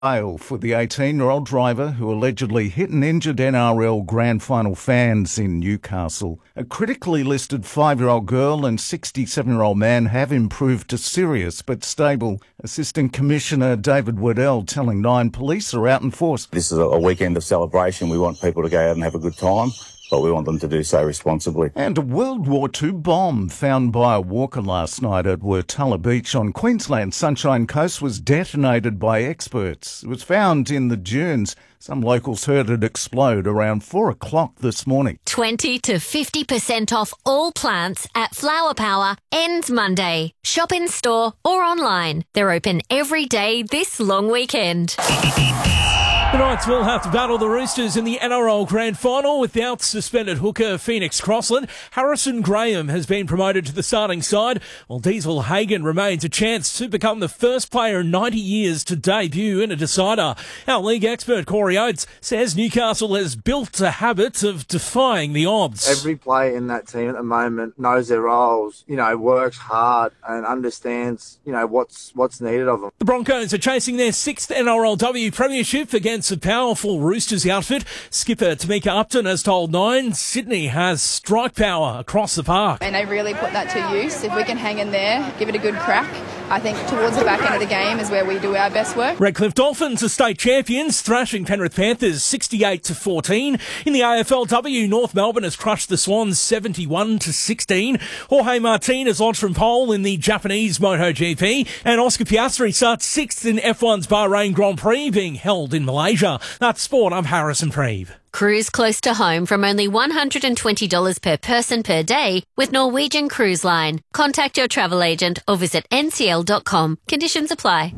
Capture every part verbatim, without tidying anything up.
Bail for the eighteen-year-old driver who allegedly hit and injured N R L Grand Final fans in Newcastle. A critically listed five-year-old girl and sixty-seven-year-old man have improved to serious but stable. Assistant Commissioner David Waddell telling Nine police are out in force. This is a weekend of celebration. We want people to go out and have a good time, but we want them to do so responsibly. And a World War Two bomb found by a walker last night at Wurtula Beach on Queensland's Sunshine Coast was detonated by experts. It was found in the dunes. Some locals heard it explode around four o'clock this morning. twenty to fifty percent off all plants at Flower Power ends Monday. Shop in store or online. They're open every day this long weekend. The Knights will have to battle the Roosters in the N R L Grand Final without suspended hooker Phoenix Crossland. Harrison Graham has been promoted to the starting side, while Diesel Hagen remains a chance to become the first player in ninety years to debut in a decider. Our league expert Corey Oates says Newcastle has built a habit of defying the odds. Every player in that team at the moment knows their roles, you know, works hard and understands, you know, what's what's needed of them. The Broncos are chasing their sixth N R L W premiership against a powerful Roosters outfit. Skipper Tamika Upton has told Nine Sydney has strike power across the park. And they really put that to use. If we can hang in there, give it a good crack, I think towards the back end of the game is where we do our best work. Redcliffe Dolphins are state champions, thrashing Penrith Panthers sixty-eight to fourteen. In the A F L W, North Melbourne has crushed the Swans seventy-one to sixteen. Jorge Martin has launched from pole in the Japanese MotoGP, and Oscar Piastri starts sixth in F one's Bahrain Grand Prix being held in Malaysia. That's sport. I'm Harrison Preeve. Cruise close to home from only one hundred twenty dollars per person per day with Norwegian Cruise Line. Contact your travel agent or visit N C L dot com. Conditions apply.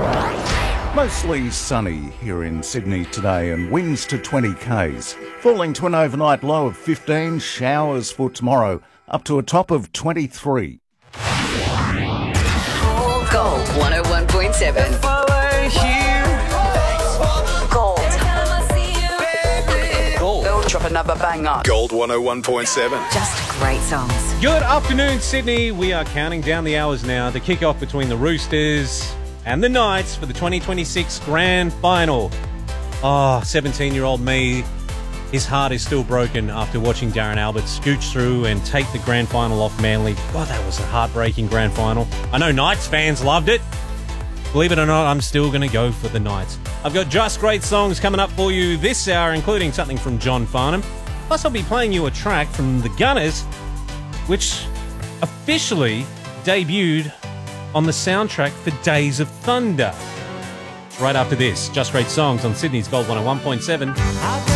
Mostly sunny here in Sydney today and winds to twenty k's. Falling to an overnight low of fifteen, showers for tomorrow, up to a top of twenty-three. Gold one oh one point seven. Drop another banger. Gold one oh one point seven. Just great songs. Good afternoon, Sydney. We are counting down the hours now to kick off between the Roosters and the Knights for the twenty twenty-six Grand Final. Oh, seventeen-year-old me, his heart is still broken after watching Darren Albert scooch through and take the Grand Final off Manly. God, that was a heartbreaking Grand Final. I know Knights fans loved it. Believe it or not, I'm still going to go for the Knights. I've got just great songs coming up for you this hour, including something from John Farnham. Plus, I'll be playing you a track from the Gunners, which officially debuted on the soundtrack for Days of Thunder. Right after this, just great songs on Sydney's Gold one oh one point seven.